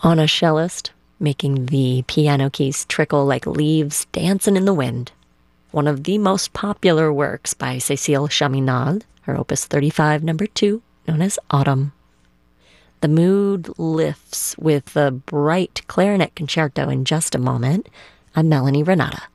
On a cellist, making the piano keys trickle like leaves dancing in the wind. One of the most popular works by Cécile Chaminade, her Opus 35, number 2, known as Autumn. The mood lifts with the bright clarinet concerto in just a moment. I'm Melanie Renata.